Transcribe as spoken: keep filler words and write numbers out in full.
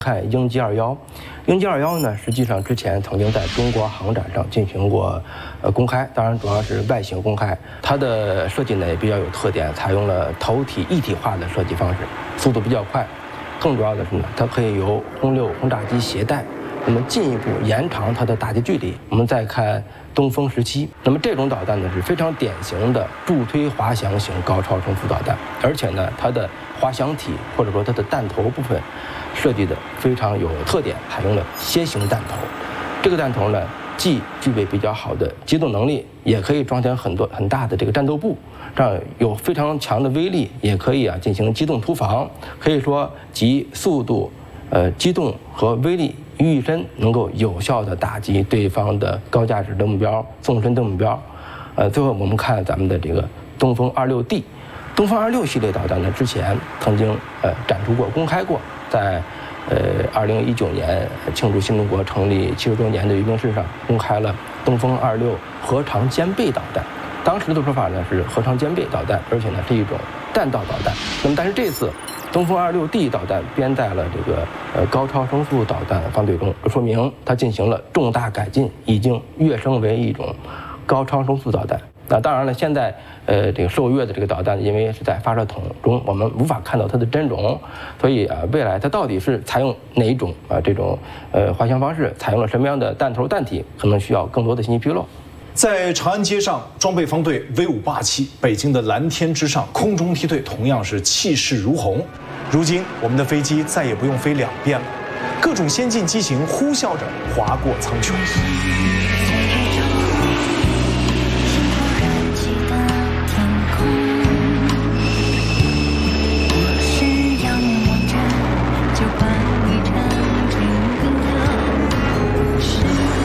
看鹰击二幺，鹰击二幺呢，实际上之前曾经在中国航展上进行过呃公开，当然主要是外形公开。它的设计呢也比较有特点，采用了头体一体化的设计方式，速度比较快。更主要的是呢，它可以由轰六轰炸机携带，那么进一步延长它的打击距离。我们再看东风十七，那么这种导弹呢是非常典型的助推滑翔型高超声速导弹，而且呢它的滑翔体或者说它的弹头部分设计的非常有特点，采用了楔形弹头。这个弹头呢既具备比较好的机动能力，也可以装填很多很大的这个战斗部，这样有非常强的威力，也可以啊进行机动突防，可以说集速度、呃机动和威力于一身，能够有效的打击对方的高价值的目标、纵深的目标。呃，最后我们看咱们的这个东风二六 D， 东风二六系列导弹呢，之前曾经呃展出过、公开过，在呃二零一九年庆祝新中国成立七十周年的阅兵式上，公开了东风二六核常兼备导弹。当时的说法呢是核常兼备导弹，而且呢是一种弹道导弹。那么但是这次东风二六 D 导弹编在了这个呃高超声速导弹方队中，说明它进行了重大改进，已经跃升为一种高超声速导弹。那当然了，现在呃这个受阅的这个导弹，因为是在发射筒中，我们无法看到它的真容，所以啊，未来它到底是采用哪一种啊这种呃滑翔方式，采用了什么样的弹头弹体，可能需要更多的信息披露。 在长安街上，装备方队威武霸气；北京的蓝天之上，空中梯队同样是气势如虹。如今，我们的飞机再也不用飞两遍了，各种先进机型呼啸着划过苍穹。